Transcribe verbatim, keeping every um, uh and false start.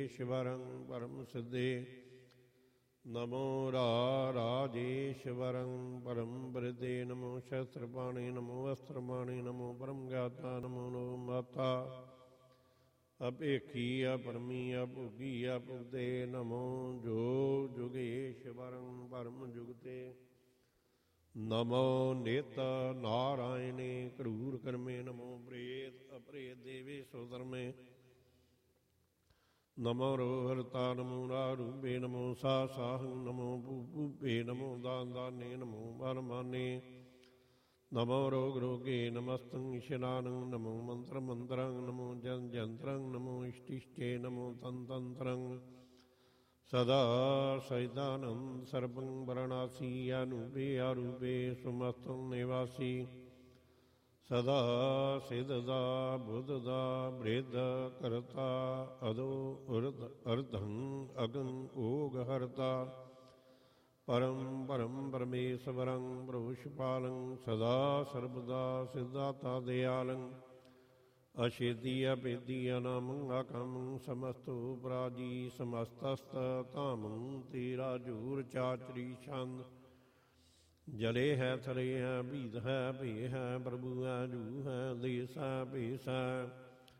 ਈਸ਼ਵਰੰ ਪਰਮ ਸਿੱਧੇ ਨਮੋ ਰਾ ਰਾਜੇਸ਼ਵਰੰ ਪਰਮ ਬ੍ਰਿਦੇ ਨਮੋ ਸ਼ਸਤਰਪਾਣੀ ਨਮੋ ਅਸਤਰਪਾਣੀ ਨਮੋ ਪਰਮ ਗਿਆਤਾ ਨਮੋ ਨੋ ਮਾਤਾ ਅਭੇਖੀ ਅਪਰਮੀ ਅਭੋਗੀ ਅਭੁਗਦੇ ਨਮੋ ਜੋ ਜੁਗੇਸ਼ਵਰੰ ਪਰਮ ਜੁਗਤੇ ਨਮੋ ਨਿਤ ਨਾਰਾਇਣੇ ਕਰੂਰ ਕਰਮੇ ਨਮੋ ਪ੍ਰੇਤ ਅਪਰੇਤ ਦੇਵੇ ਸੋਧਰਮੇ ਨਮੋ ਰੋਹਰਤਾ ਨਮੋ ਰਾਰੂਪੇ ਨਮੋ ਸਾ ਸਾਹੰ ਨਮੋ ਭੂਪੇ ਨਮੋ ਦਾਨ ਦਾਨੇ ਨਮੋ ਬਰਮਾਨੇ ਨਮੋ ਰੋਗ ਰੋਗੇ ਨਮਸਤੰ ਇਸ਼ਨਾਨੰ ਨਮੋ ਮੰਤਰ ਮੰਤਰੰ ਨਮੋ ਜਨ ਜੰਤਰੰ ਨਮੋ ਇਸ਼ਟਿਸ਼ਟੇ ਨਮੋ ਤਨ ਤੰਤਰੰ ਸਦਾ ਸੈਦਾਨੰ ਸਰਬੰ ਵਰਣਾਸੀ ਅਨੂਪੇ ਆਰੂਪੇ ਸੁਮਸਤੰ ਨਿਵਾਸੀ ਸਦਾ ਸਿਧਦਾ ਬੁੱਧਦਾ ਬ੍ਰਿਧ ਕਰਤਾ ਅਦੋ ਉਰਧ ਅਰਧੰ ਅਗੰ ਓਗ ਹਰਤਾ ਪਰਮ ਪਰਮ ਪਰਮੇਸ਼ਵਰੰ ਪ੍ਰਭੁਸ਼ਪਾਲੰ ਸਦਾ ਸਰਬਦਾ ਸਿਧਾਤਾ ਦਿਆਲੰ ਅਛੇਦੀ ਅਭੇਦੀ ਅਨਾਮੰ ਆਕਮੰ ਸਮਸਤੋ ਪ੍ਰਾਜੀ ਸਮਸਤਸਤ ਧਾਮੰ ਤੇਰਾ ਜੂਰ ਚਾਚਰੀ ਛੰਦ ਜਲੇ ਹੈ ਥਲੇ ਹੈ ਬੀਦ ਹੈ ਭੇ ਹੈ ਪ੍ਰਭੂ ਹੈ ਜੂ ਹੈ ਦੇਸ ਹੈ ਭੇਸ ਹੈ